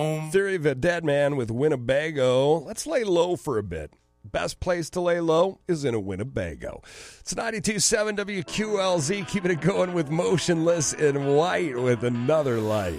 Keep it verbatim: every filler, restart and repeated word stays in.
Theory of a Dead Man with Winnebago. Let's lay low for a bit. Best place to lay low is in a Winnebago. It's ninety-two point seven W Q L Z, keeping it going with Motionless in White with Another Light.